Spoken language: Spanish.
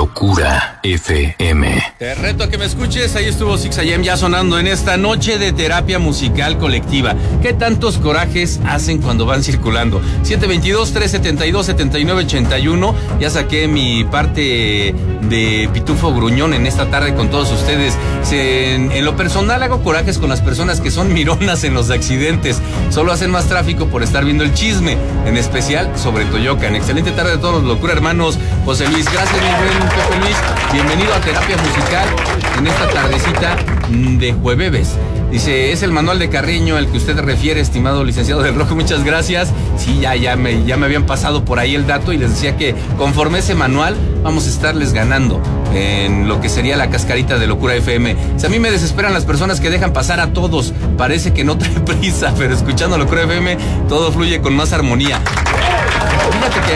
Locura FM. Te reto a que me escuches. Ahí estuvo Six AM ya sonando en esta noche de terapia musical colectiva. ¿Qué tantos corajes hacen cuando van circulando? 722-372-7981. Ya saqué mi parte de pitufo gruñón en esta tarde con todos ustedes. En lo personal hago corajes con las personas que son mironas en los accidentes. Solo hacen más tráfico por estar viendo el chisme, en especial sobre Toyocan. Excelente tarde de todos los Locura hermanos. José Luis, gracias mi buen Pepe Luis. Bienvenido a terapia musical en esta tardecita de jueves. Dice, es el manual de Carreño al que usted refiere, estimado licenciado del Rojo. Muchas gracias. Sí, ya me habían pasado por ahí el dato y les decía que conforme ese manual vamos a estarles ganando en lo que sería la cascarita de Locura FM. A mí me desesperan las personas que dejan pasar a todos. Parece que no trae prisa, pero escuchando Locura FM todo fluye con más armonía. Fíjate que